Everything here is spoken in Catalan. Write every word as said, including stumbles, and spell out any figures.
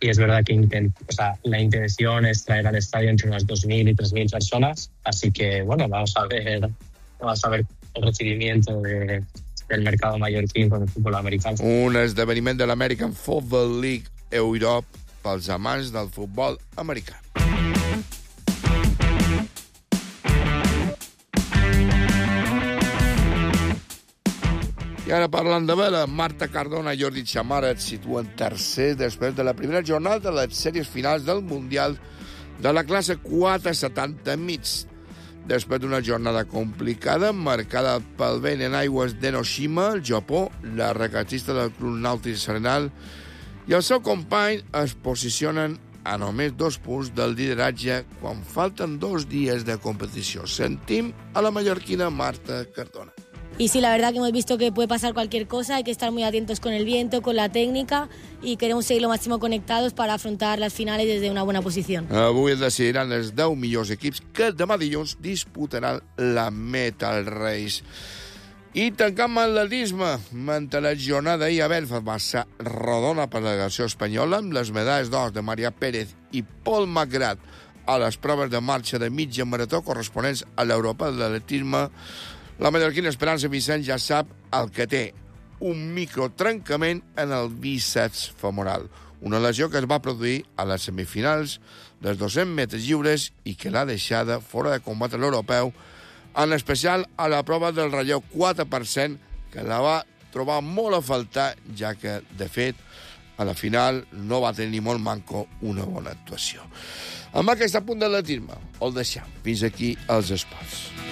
y es verdad que intent, o sea, la intención es traer al estadio entre unas dos mil y tres mil personas, así que bueno, vamos a ver, vamos a ver el recibimiento de, del mercado mallorquí con el fútbol americano. Un esdeveniment de l'American Football League Europe pels amants del futbol americà. I ara parlant de vela, Marta Cardona i Jordi Chamara et situen tercer després de la primera jornada de les sèries finals del Mundial de la classe quatre setanta mig. Després d'una jornada complicada, marcada pel vent en aigües d'Enoshima, el Japó, la regatista del Club Nàutic Serenal i el seu company es posicionen a només dos punts del lideratge quan falten dos dies de competició. Sentim a la mallorquina Marta Cardona. Y sí, la verdad que hemos visto que puede pasar cualquier cosa, hay que estar muy atentos con el viento, con la técnica y queremos seguir lo máximo conectados para afrontar las finales desde una buena posición. Avui es decidiran els deu millors equips que demà dilluns disputaran la Metal Race. I tancant amb l'atletisme, mentre la jornada ahir a Belfast va ser rodona per la delegació espanyola amb les medalles d'or de Maria Pérez i Paul Magrat a les proves de marxa de mitja marató corresponents a l'Europa de l'atletisme, la mallorquina Esperança Vicent ja sap el que té, un microtrencament en el bíceps femoral, una lesió que es va produir a les semifinals dels dos-cents metres lliures i que l'ha deixada fora de combat a l'europeu, en especial a la prova del relleu quatre per cent, que la va trobar molt a faltar, ja que, de fet, a la final no va tenir ni molt manco una bona actuació. Amb aquest punt de l'atletisme, el deixem. Fins aquí els esports.